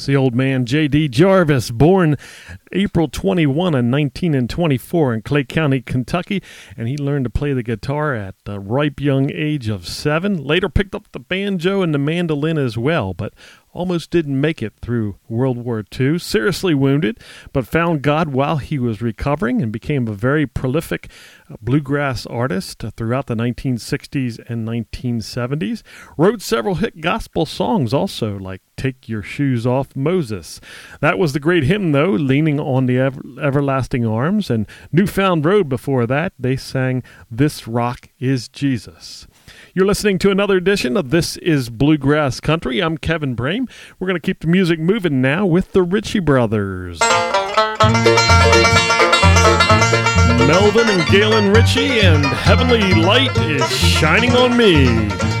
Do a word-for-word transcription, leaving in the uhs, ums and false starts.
It's the old man, J D Jarvis, born April twenty-first in nineteen twenty-four in Clay County, Kentucky, and he learned to play the guitar at the ripe young age of seven. Later picked up the banjo and the mandolin as well, but almost didn't make it through World War Two. Seriously wounded, but found God while he was recovering and became a very prolific uh, bluegrass artist uh, throughout the nineteen sixties and nineteen seventies. Wrote several hit gospel songs also, like Take Your Shoes Off, Moses. That was the great hymn, though, Leaning on the Ever- Everlasting Arms. And Newfound Road before that, they sang This Rock is Jesus. You're listening to another edition of This is Bluegrass Country. I'm Kevin Brame. We're going to keep the music moving now with the Ritchie Brothers. Melvin and Galen Ritchie, and Heavenly Light is Shining on Me.